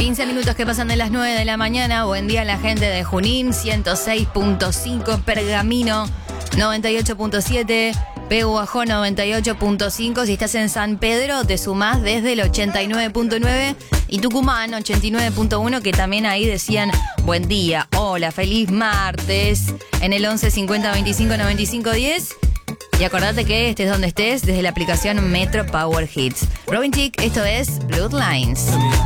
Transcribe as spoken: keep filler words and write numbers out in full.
quince minutos que pasan de las nueve de la mañana. Buen día a la gente de Junín, ciento seis punto cinco, Pergamino noventa y ocho punto siete, Pehuajó noventa y ocho punto cinco. Si estás en San Pedro, te sumás desde el ochenta y nueve punto nueve. Y Tucumán, ochenta y nueve punto uno, que también ahí decían buen día, hola, feliz martes, en el once cincuenta veinticinco noventa y cinco diez. Y acordate que estés donde estés, desde la aplicación Metro Power Hits. Robin Thicke, esto es Bloodlines.